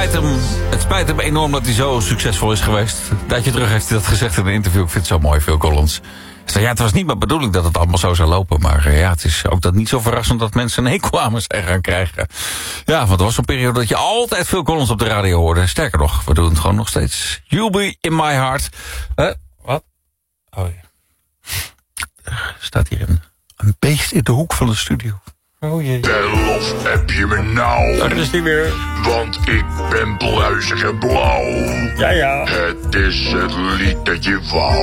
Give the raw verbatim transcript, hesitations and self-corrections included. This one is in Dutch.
spijt hem, het spijt hem enorm dat hij zo succesvol is geweest. Een tijdje terug heeft hij dat gezegd in een interview. Ik vind het zo mooi, Phil Collins. Hij zei, ja, het was niet mijn bedoeling dat het allemaal zo zou lopen. Maar ja, het is ook dat niet zo verrassend dat mensen een hekel aan me zijn gaan krijgen. Ja, want er was zo'n periode dat je altijd Phil Collins op de radio hoorde. Sterker nog, we doen het gewoon nog steeds. You'll be in my heart. Uh, wat? Oh ja. Er staat hier een, een beest in de hoek van de studio. Oh jee. Bel of heb je me nou? Oh, dat is niet meer. Want ik ben pluizig en blauw. Ja, ja. Het is het lied dat je wou.